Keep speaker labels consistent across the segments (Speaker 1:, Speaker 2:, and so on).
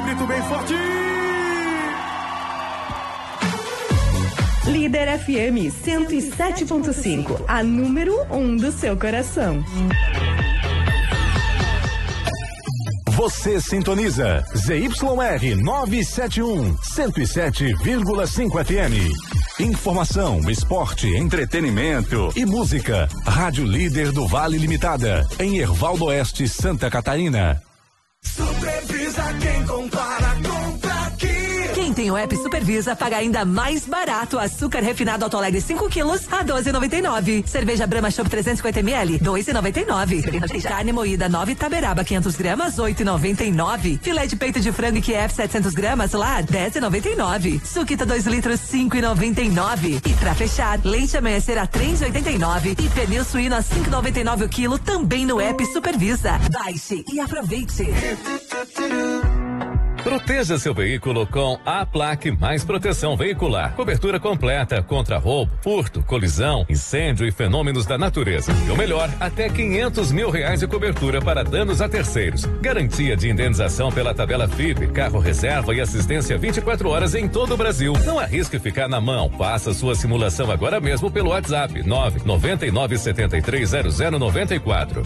Speaker 1: grito bem forte.
Speaker 2: Líder FM 107.5, a número 1 do seu coração.
Speaker 3: Você sintoniza ZYR 971, 107,5 FM. Informação, esporte, entretenimento e música. Rádio Líder do Vale Limitada, em Hervaldo Oeste, Santa Catarina.
Speaker 4: Supervisa, quem compara, compra aqui.
Speaker 5: Quem tem o app Supervisa paga ainda mais barato. Açúcar refinado Alto Alegre 5 quilos a 12,99. Cerveja Brahma Chopp 350ml 2,99. Carne moída 9 Taberaba 500 gramas 8,99. Filé de peito de frango IQF 700 gramas lá 10,99. Suquita 2 litros 5,99. E pra fechar, leite amanhecer a 3,89 e pernil suíno a 5,99 o quilo também no app Supervisa. Baixe e aproveite.
Speaker 6: Proteja seu veículo com a Plaque Mais Proteção Veicular. Cobertura completa contra roubo, furto, colisão, incêndio e fenômenos da natureza. E o melhor, até R$500 mil de cobertura para danos a terceiros. Garantia de indenização pela tabela FIP, carro reserva e assistência 24 horas em todo o Brasil. Não arrisque ficar na mão. Faça sua simulação agora mesmo pelo WhatsApp 999730094.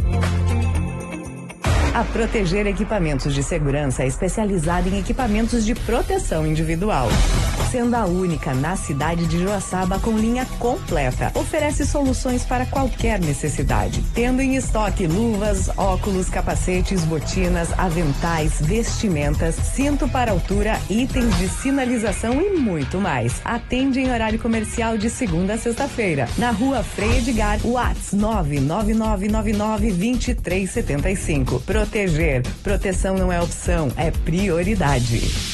Speaker 2: A Proteger Equipamentos de Segurança é especializada em equipamentos de proteção individual. Sendo a única na cidade de Joaçaba com linha completa, oferece soluções para qualquer necessidade, tendo em estoque luvas, óculos, capacetes, botinas, aventais, vestimentas, cinto para altura, itens de sinalização e muito mais. Atende em horário comercial de segunda a sexta-feira, na Rua Frei Edgar, WhatsApp 999992375. Proteger. Proteção não é opção, é prioridade.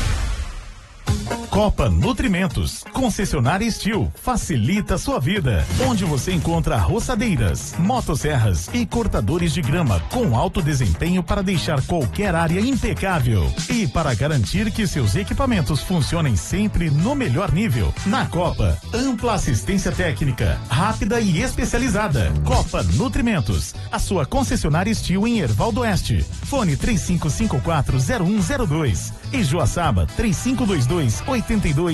Speaker 7: Copa Nutrimentos, concessionária Estil, facilita sua vida. Onde você encontra roçadeiras, motosserras e cortadores de grama com alto desempenho para deixar qualquer área impecável. E para garantir que seus equipamentos funcionem sempre no melhor nível. Na Copa, ampla assistência técnica, rápida e especializada. Copa Nutrimentos, a sua concessionária Estil em Hervaldo Oeste. Fone 35540102 e Joaçaba 35228231.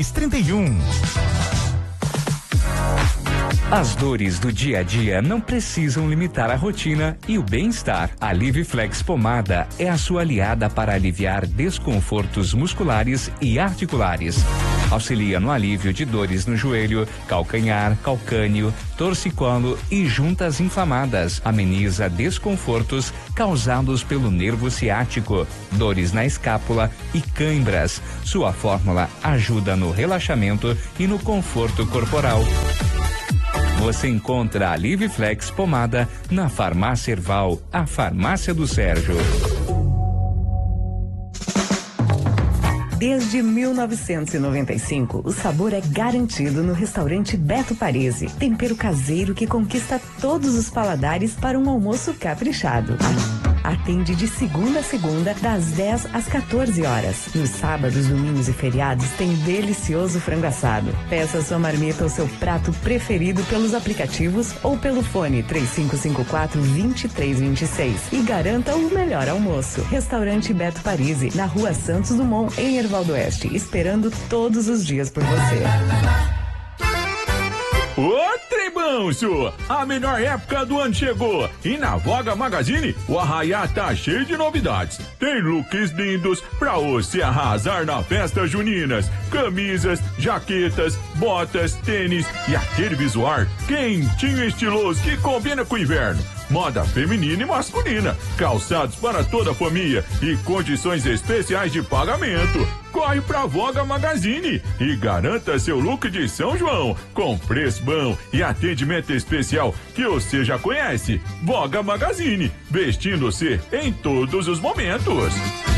Speaker 8: As dores do dia a dia não precisam limitar a rotina e o bem-estar. A Liviflex Pomada é a sua aliada para aliviar desconfortos musculares e articulares. Auxilia no alívio de dores no joelho, calcanhar, calcânio, torcicolo e juntas inflamadas. Ameniza desconfortos causados pelo nervo ciático, dores na escápula e cãibras. Sua fórmula ajuda no relaxamento e no conforto corporal. Você encontra a Liviflex Pomada na Farmácia Herval, a farmácia do Sérgio.
Speaker 2: Desde 1995, o sabor é garantido no restaurante Beto Parisi. Tempero caseiro que conquista todos os paladares para um almoço caprichado. Atende de segunda a segunda, das 10 às 14 horas. Nos sábados, domingos e feriados tem delicioso frango assado. Peça sua marmita ou seu prato preferido pelos aplicativos ou pelo fone 3554-2326 e garanta o melhor almoço. Restaurante Beto Parisi, na Rua Santos Dumont, em Hervaldo Oeste, esperando todos os dias por você.
Speaker 1: Ô, Trebanço! A melhor época do ano chegou e na Voga Magazine o arraiá tá cheio de novidades. Tem looks lindos pra você arrasar na festa juninas. Camisas, jaquetas, botas, tênis e aquele visual quentinho e estiloso que combina com o inverno. Moda feminina e masculina, calçados para toda a família e condições especiais de pagamento. Corre pra Voga Magazine e garanta seu look de São João com preço bom e atendimento especial que você já conhece. Voga Magazine, vestindo-se em todos os momentos.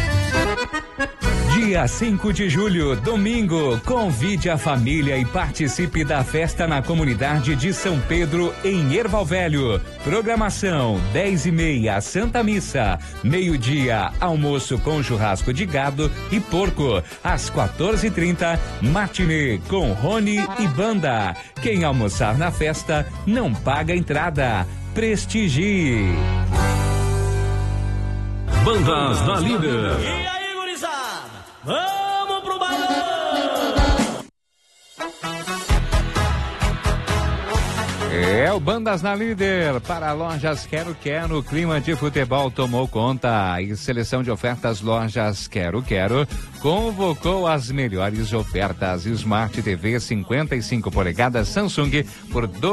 Speaker 8: Dia 5 de julho, domingo, convide a família e participe da festa na comunidade de São Pedro, em Erval Velho. Programação, 10h30, Santa Missa. Meio-dia, almoço com churrasco de gado e porco. Às 14h30, matinê com Rony e banda. Quem almoçar na festa, não paga entrada. Prestigie.
Speaker 3: Bandas da Líder.
Speaker 4: E aí, gurizada? Vamos pro balão!
Speaker 8: É o Bandas na Líder para lojas Quero Quero. O clima de futebol tomou conta e seleção de ofertas lojas Quero Quero convocou as melhores ofertas. Smart TV 55 polegadas Samsung por R$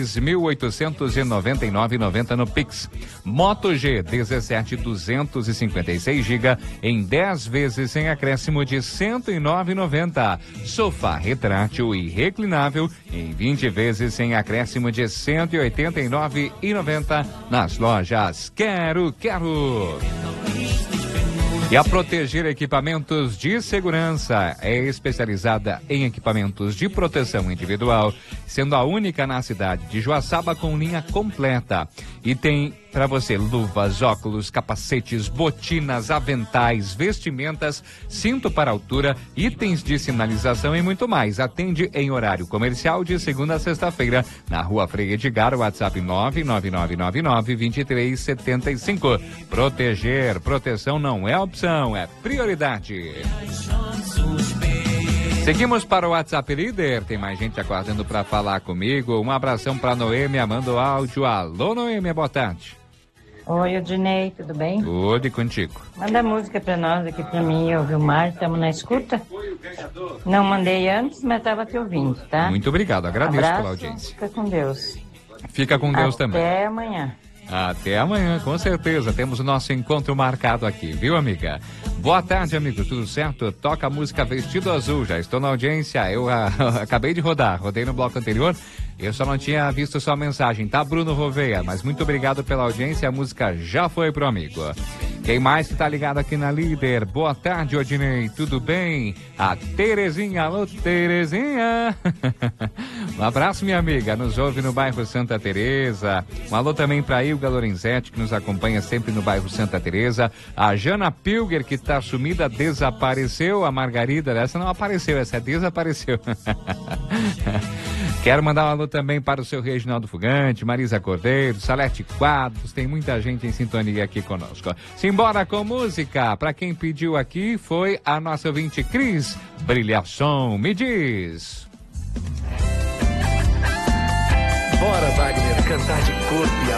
Speaker 8: 2.899,90 no Pix. Moto G 17 256 GB em 10 vezes sem acréscimo de R$ 109,90. Sofá retrátil e reclinável em 20 vezes sem acréscimo de R$ 189,90 nas lojas Quero Quero. E a Proteger Equipamentos de Segurança é especializada em equipamentos de proteção individual, sendo a única na cidade de Joaçaba com linha completa. E tem para você luvas, óculos, capacetes, botinas, aventais, vestimentas, cinto para altura, itens de sinalização e muito mais. Atende em horário comercial de segunda a sexta-feira na Rua Frei Edgar, WhatsApp 99999-2375. Proteger, proteção não é opção, é prioridade. Seguimos para o WhatsApp Líder, tem mais gente aguardando para falar comigo. Um abração para Noêmia, manda o áudio. Alô Noêmia, boa tarde.
Speaker 9: Oi, Odinei, tudo bem?
Speaker 8: Tudo e contigo.
Speaker 9: Manda música pra nós aqui, pra mim e o Vilmar, estamos na escuta. Não mandei antes, mas estava te ouvindo, tá?
Speaker 8: Muito obrigado, agradeço
Speaker 9: Abraço,
Speaker 8: pela audiência.
Speaker 9: Fica com Deus.
Speaker 8: Fica com Deus também.
Speaker 9: Até amanhã.
Speaker 8: Até amanhã, com certeza. Temos o nosso encontro marcado aqui, viu, amiga? Boa tarde, amigo. Tudo certo? Toca a música Vestido Azul. Já estou na audiência. Eu acabei de rodei no bloco anterior. Eu só não tinha visto sua mensagem, tá, Bruno Roveia? Mas muito obrigado pela audiência. A música já foi pro amigo. Quem mais que tá ligado aqui na Líder? Boa tarde, Odinei. Tudo bem? A Terezinha. Alô, Terezinha. Um abraço, minha amiga. Nos ouve no bairro Santa Teresa. Um alô também pra Ilga Lorenzetti, que nos acompanha sempre no bairro Santa Teresa. A Jana Pilger, que tá sumida, desapareceu. A Margarida, essa não apareceu, essa desapareceu. Quero mandar um alô também para o seu Reginaldo Fugante, Marisa Cordeiro, Salete Quadros, tem muita gente em sintonia aqui conosco. Simbora com música. Para quem pediu aqui foi a nossa ouvinte Cris. Brilhação, me diz.
Speaker 10: Bora, Wagner, cantar de corpo e